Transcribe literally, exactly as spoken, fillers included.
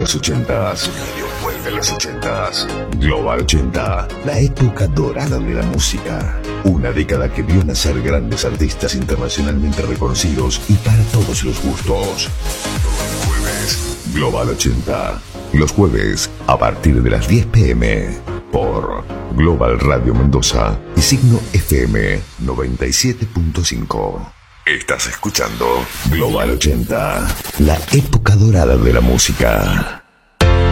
los ochentas. Su radio vuelve a los ochentas. Global ochenta, la época dorada de la música. Una década que vio nacer grandes artistas internacionalmente reconocidos y para todos los gustos. Todos los jueves, Global ochenta. Los jueves, a partir de las diez pm, por Global Radio Mendoza y Signo F M noventa y siete punto cinco. Estás escuchando Global ochenta, la época dorada de la música.